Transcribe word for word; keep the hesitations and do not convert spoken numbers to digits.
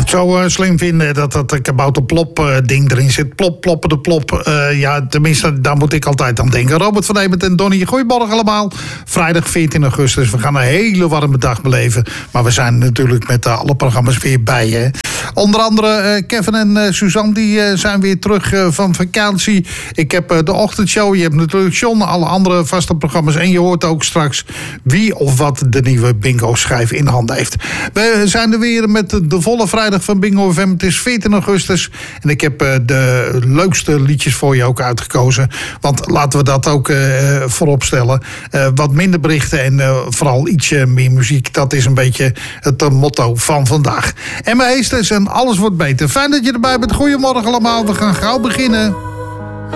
het zo uh, slim vinden dat dat kabouterplop uh, ding erin zit. Plop, ploppen de plop. Uh, ja, tenminste, daar moet ik altijd aan denken. Robert van Emert en Donnie, goeiemorgen allemaal. Vrijdag veertien augustus. We gaan een hele warme dag beleven. Maar we zijn natuurlijk met uh, alle programma's weer bij. Hè. Onder andere uh, Kevin en uh, Suzanne, die uh, zijn weer terug uh, van vakantie. Ik heb uh, de ochtendshow. Je hebt natuurlijk John, alle andere vaste programma's. En je hoort ook straks wie of wat de nieuwe bingo-schijf in handen heeft. We zijn er weer met de volle vrijdag van Bingo F M. Het is veertien augustus. En ik heb uh, de leukste liedjes voor je ook uitgekozen. Want laten we dat ook uh, voorop stellen. Uh, wat minder berichten en uh, vooral ietsje meer muziek. Dat is een beetje het uh, motto van vandaag. En mijn heesters en alles wordt beter. Fijn dat je erbij bent. Goedemorgen allemaal. We gaan gauw beginnen.